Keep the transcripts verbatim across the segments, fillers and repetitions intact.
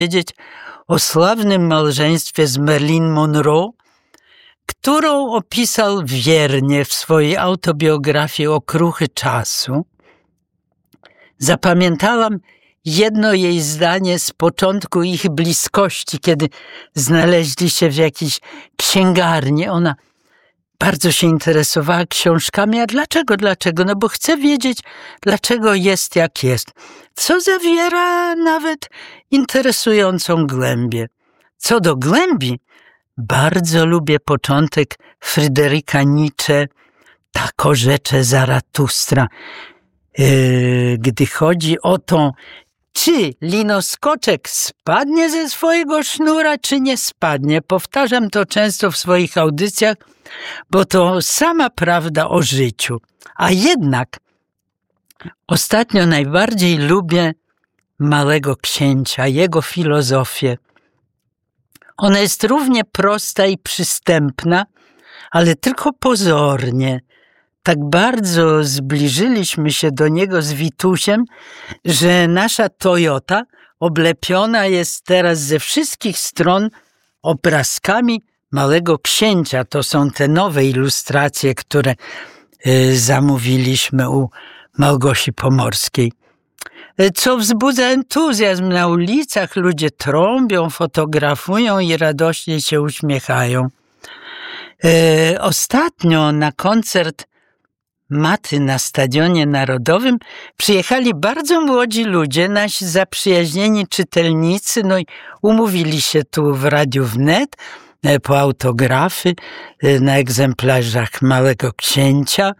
powiedzieć o sławnym małżeństwie z Marilyn Monroe, którą opisał wiernie w swojej autobiografii Okruchy czasu. Zapamiętałam jedno jej zdanie z początku ich bliskości, kiedy znaleźli się w jakiejś księgarni. Ona bardzo się interesowała książkami. A dlaczego? Dlaczego? No bo chce wiedzieć, dlaczego jest jak jest. Co zawiera nawet interesującą głębię. Co do głębi, bardzo lubię początek Fryderyka Nietzsche, tako rzecze Zaratustra. Yy, gdy chodzi o to, czy linoskoczek spadnie ze swojego sznura, czy nie spadnie. Powtarzam to często w swoich audycjach, bo to sama prawda o życiu. A jednak ostatnio najbardziej lubię Małego Księcia, jego filozofię. Ona jest równie prosta i przystępna, ale tylko pozornie. Tak bardzo zbliżyliśmy się do niego z Witusiem, że nasza Toyota oblepiona jest teraz ze wszystkich stron obrazkami Małego Księcia. To są te nowe ilustracje, które y, zamówiliśmy u Małgosi Pomorskiej. Co wzbudza entuzjazm na ulicach, ludzie trąbią, fotografują i radośnie się uśmiechają. Y, ostatnio na koncert Maty na Stadionie Narodowym przyjechali bardzo młodzi ludzie, nasi zaprzyjaźnieni czytelnicy, no i umówili się tu w Radiu Wnet po autografy na egzemplarzach Małego Księcia.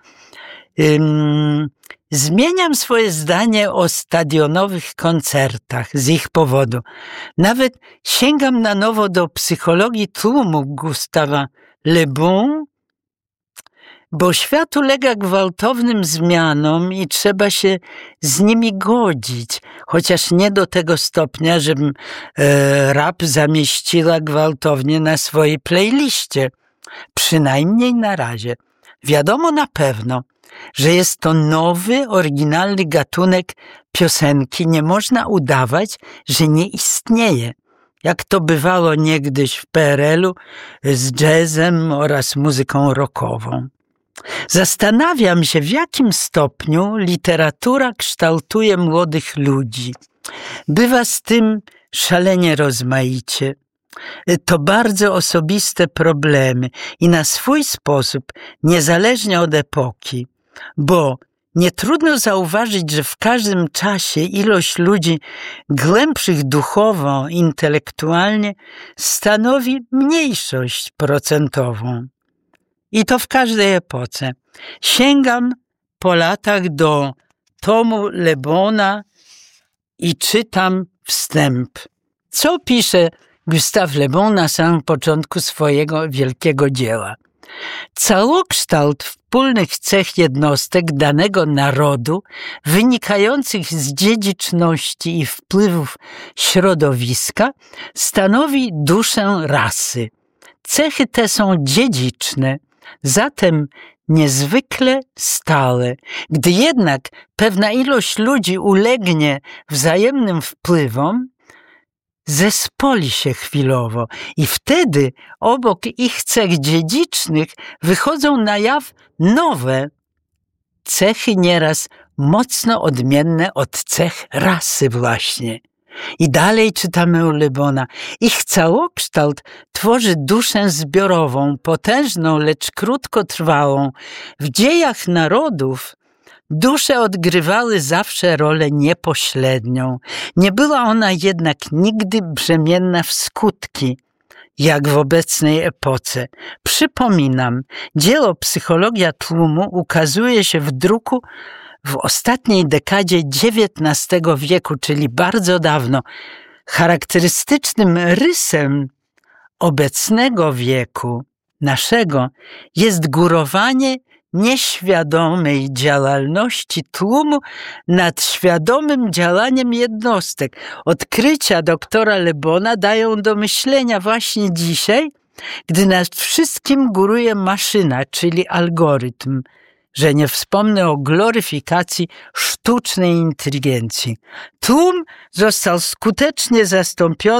Zmieniam swoje zdanie o stadionowych koncertach z ich powodu. Nawet sięgam na nowo do psychologii tłumu Gustawa Le Bon, bo świat ulega gwałtownym zmianom i trzeba się z nimi godzić, chociaż nie do tego stopnia, żebym e, rap zamieściła gwałtownie na swojej playliście. Przynajmniej na razie. Wiadomo na pewno, że jest to nowy, oryginalny gatunek piosenki. Nie można udawać, że nie istnieje. Jak to bywało niegdyś w P R L u z jazzem oraz muzyką rockową. Zastanawiam się, w jakim stopniu literatura kształtuje młodych ludzi. Bywa z tym szalenie rozmaicie. To bardzo osobiste problemy i na swój sposób, niezależnie od epoki, bo nie trudno zauważyć, że w każdym czasie ilość ludzi głębszych duchowo, intelektualnie stanowi mniejszość procentową. I to w każdej epoce. Sięgam po latach do tomu Le Bona i czytam wstęp. Co pisze Gustave Le Bon na samym początku swojego wielkiego dzieła? Całokształt wspólnych cech jednostek danego narodu, wynikających z dziedziczności i wpływów środowiska, stanowi duszę rasy. Cechy te są dziedziczne, zatem niezwykle stale. Gdy jednak pewna ilość ludzi ulegnie wzajemnym wpływom, zespoli się chwilowo i wtedy obok ich cech dziedzicznych wychodzą na jaw nowe cechy, nieraz mocno odmienne od cech rasy właśnie. I dalej czytamy u Le Bona. Ich całokształt tworzy duszę zbiorową, potężną, lecz krótkotrwałą. W dziejach narodów dusze odgrywały zawsze rolę niepośrednią. Nie była ona jednak nigdy brzemienna w skutki, jak w obecnej epoce. Przypominam, dzieło Psychologia tłumu ukazuje się w druku w ostatniej dekadzie dziewiętnastego wieku, czyli bardzo dawno. Charakterystycznym rysem obecnego wieku naszego jest górowanie nieświadomej działalności tłumu nad świadomym działaniem jednostek. Odkrycia doktora Le Bona dają do myślenia właśnie dzisiaj, gdy nad wszystkim góruje maszyna, czyli algorytm. że nie wspomnę o gloryfikacji sztucznej inteligencji. Tłum został skutecznie zastąpiony